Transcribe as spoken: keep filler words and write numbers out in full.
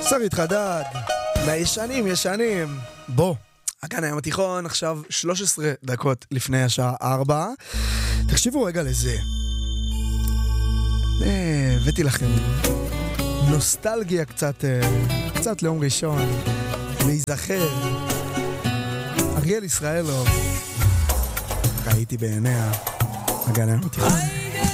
שרית חדד, מהישנים, ישנים. בוא, הגן הים התיכון, עכשיו שלוש עשרה דקות לפני השעה ארבע. תקשיבו רגע לזה. אה, הבאתי לכם נוסטלגיה קצת, קצת ליום ראשון. להיזכר. אריאל ישראלוב. ראיתי בעיניה הגן הים התיכון.